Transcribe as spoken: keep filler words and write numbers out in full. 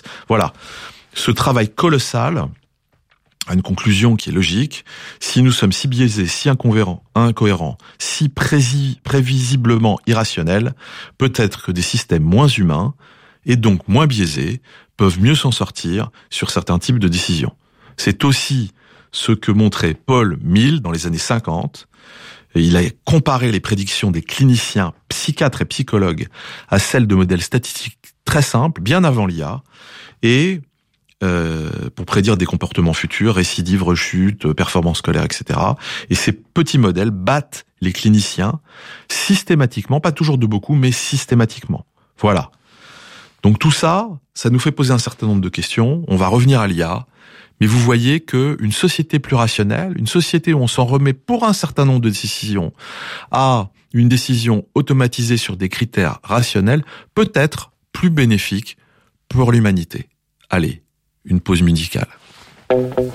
justice. Voilà. Ce travail colossal a une conclusion qui est logique. Si nous sommes si biaisés, si incohérents, incohérents, si prési- prévisiblement irrationnels, peut-être que des systèmes moins humains, et donc moins biaisés, peuvent mieux s'en sortir sur certains types de décisions. C'est aussi ce que montrait Paul Mill dans les années cinquante. Et il a comparé les prédictions des cliniciens, psychiatres et psychologues à celles de modèles statistiques très simples, bien avant l'I A, et euh, pour prédire des comportements futurs, récidives, rechutes, performances scolaires, et cetera. Et ces petits modèles battent les cliniciens systématiquement, pas toujours de beaucoup, mais systématiquement. Voilà. Donc tout ça, ça nous fait poser un certain nombre de questions. On va revenir à l'I A. Mais vous voyez qu'une société plus rationnelle, une société où on s'en remet pour un certain nombre de décisions à une décision automatisée sur des critères rationnels, peut être plus bénéfique pour l'humanité. Allez, une pause musicale.